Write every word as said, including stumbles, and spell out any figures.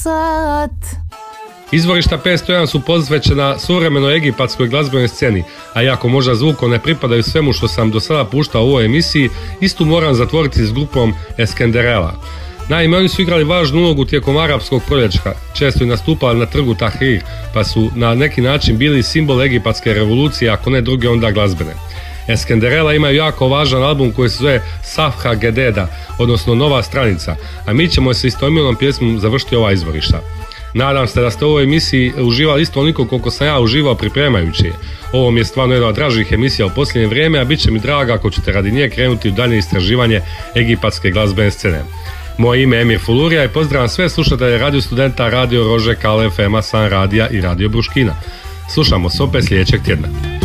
sat. Izvorišta petsto jedan su posvećena suvremenoj egipatskoj glazbenoj sceni, a iako možda zvukom ne pripadaju svemu što sam do sada puštao u ovoj emisiji, istu moram zatvoriti s grupom Eskenderela. Naime, oni su igrali važnu ulogu tijekom arapskog proljeća, često i nastupali na trgu Tahrir, pa su na neki način bili simbol egipatske revolucije, ako ne druge onda glazbene. Eskenderela imaju jako važan album koji se zove Safha Gededa, odnosno Nova stranica, a mi ćemo se istoimenom pjesmom završiti ova izvorišta. Nadam se da ste u ovoj emisiji uživali isto onoliko koliko sam ja uživao pripremajući je. Ovo mi je stvarno jedna od dražih emisija u posljednje vrijeme, a bit će mi draga ako ćete radi nje krenuti u dalje istraživanje egipatske glazbene scene. Moje ime je Emir Fulurija i pozdravljam sve slušatelje Radio Studenta, Radio Rože, Kale F M-a, San Radija i Radio Bruškina. Slušamo se opet sljedećeg tjedna.